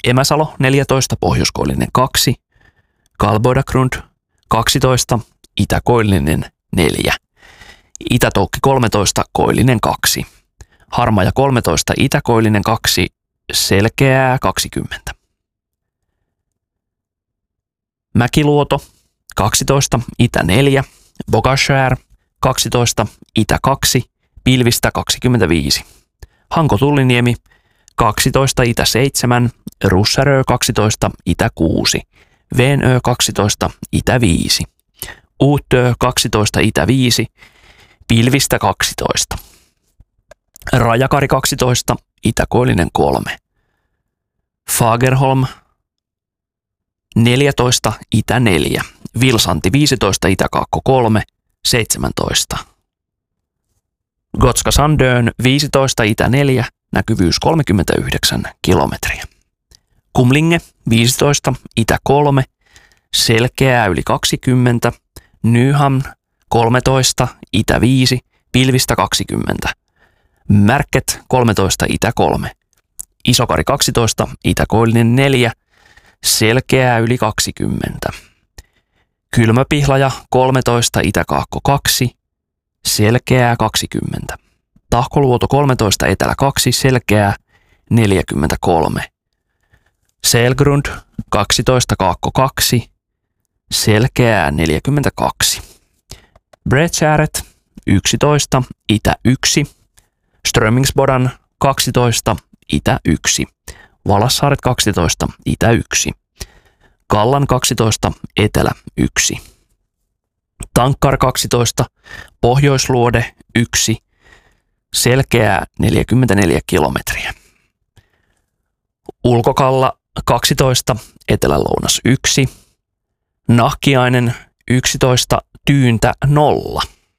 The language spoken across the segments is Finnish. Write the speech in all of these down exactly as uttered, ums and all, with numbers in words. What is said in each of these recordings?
Emäsalo neljätoista, pohjoiskoillinen kaksi. Kalboidagrund kaksitoista, itäkoillinen neljä. Itätoukki kolmetoista, koillinen kaksi. Harmaja kolmetoista, itäkoillinen kaksi, selkeää kaksikymmentä. Mäkiluoto kaksitoista, itä neljä. Bogashär kaksitoista, itä kaksi, pilvistä kaksikymmentäviisi. Hanko-Tulliniemi kaksitoista, itä seitsemän. Russarö kaksitoista, itä kuusi. Venö kaksitoista, itä viisi. Uutö kaksitoista, itä viisi. Pilvistä kaksitoista. Rajakari kaksitoista, itäkoillinen kolme. Fagerholm neljätoista, itä neljä. Vilsanti viisitoista, itäkaakko kolme, seitsemäntoista. Gotska Sandön viisitoista, itä neljä, näkyvyys kolmekymmentäyhdeksän kilometriä. Kumlinge viisitoista, itä kolme, selkeää yli kaksikymmentä. Nyhamn kolmetoista, itä viisi, pilvistä kaksikymmentä. Märket kolmetoista, itä kolme. Isokari kaksitoista, itäkoillinen neljä, selkeää yli kaksikymmentä. Kylmäpihlaja kolmetoista, itäkaakko kaksi, selkeää kaksikymmentä. Tahkoluoto kolmetoista, etelä kaksi, selkeää neljäkymmentäkolme. Selgrund kaksitoista, kaakko kaksi, selkeää neljäkymmentäkaksi. Bredskäret yksitoista, itä yksi. Strömingsbodan kaksitoista, itä yksi. Valassaaret kaksitoista, itä yksi. Kallan kaksitoista, etelä yksi. Tankkar kaksitoista, Pohjoisluode yksi, selkeää neljäkymmentäneljä kilometriä. Ulkokalla kaksitoista, etelä-lounas yksi. Nahkiainen yksitoista, Tyyntä nolla.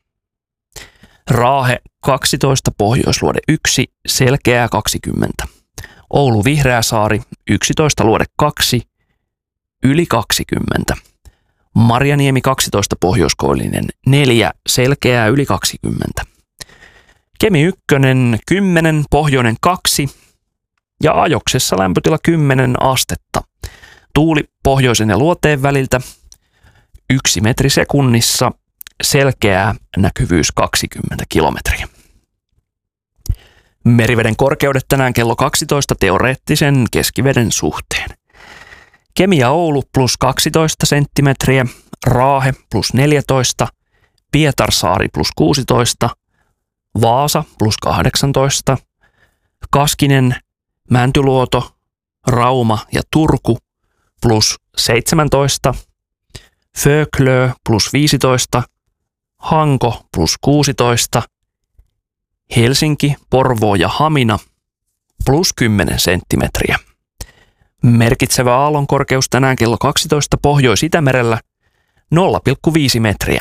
Raahe kaksitoista, Pohjoisluode yksi, selkeää kaksikymmentä. Oulu Vihreäsaari yksitoista, Luode kaksi, yli kaksikymmentä. Marjaniemi kaksitoista, Pohjoiskoillinen neljä, selkeää yli kaksikymmentä. Kemi yksi kymmenen, Pohjoinen kaksi ja Ajoksessa lämpötila kymmenen astetta. Tuuli pohjoisen ja luoteen väliltä yksi metri sekunnissa, selkeää näkyvyys kaksikymmentä kilometriä. Meriveden korkeudet tänään kello kaksitoista teoreettisen keskiveden suhteen. Kemi ja Oulu plus kaksitoista senttimetriä, Raahe plus neljätoista, Pietarsaari plus kuusitoista, Vaasa plus kahdeksantoista, Kaskinen, Mäntyluoto, Rauma ja Turku plus seitsemäntoista, Föklö plus viisitoista, Hanko plus kuusitoista, Helsinki, Porvoo ja Hamina plus kymmenen senttimetriä. Merkitsevä aallonkorkeus tänään kello kaksitoista Pohjois-Itämerellä nolla pilkku viisi metriä.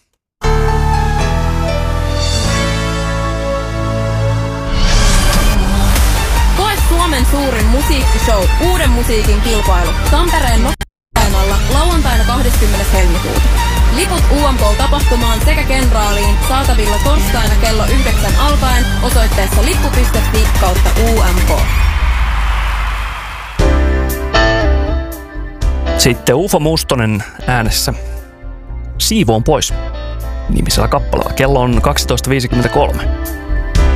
Koe Suomen suurin musiikkishow, uuden musiikin kilpailu, Tampereen Nokka-areenalla lauantaina kahdeskymmenes helmikuuta. Liput U M K-tapahtumaan sekä kenraaliin saatavilla torstaina kello yhdeksän alkaen osoitteessa lippu piste fi kautta U M K. Sitten Ufo Mustonen äänessä Siivoon pois -nimisellä kappaleella. Kello on kaksitoista viisikymmentäkolme.